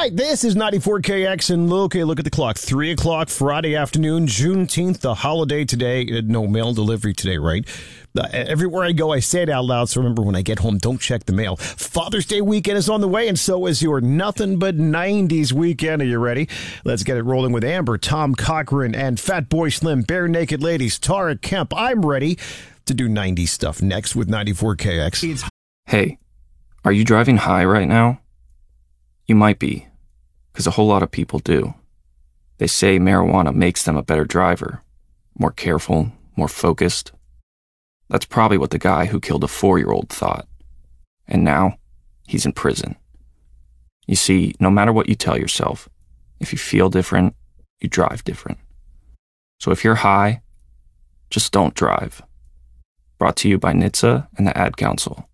right, this is 94KX, and okay, look at the clock. 3 o'clock Friday afternoon, Juneteenth, the holiday today. No mail delivery today, right? Everywhere I go, I say it out loud, so remember when I get home, don't check the mail. Father's Day weekend is on the way, and so is your Nothing But 90s weekend. Are you ready? Let's get it rolling with Amber, Tom Cochran, and Fatboy Slim, Bare Naked Ladies, Tara Kemp. I'm ready to do 90s stuff next with 94KX. Hey, are you driving high right now? You might be, because a whole lot of people do. They say marijuana makes them a better driver, more careful, more focused. That's probably what the guy who killed a 4-year-old thought. And now, he's in prison. You see, no matter what you tell yourself, if you feel different, you drive different. So if you're high, just don't drive. Brought to you by NHTSA and the Ad Council.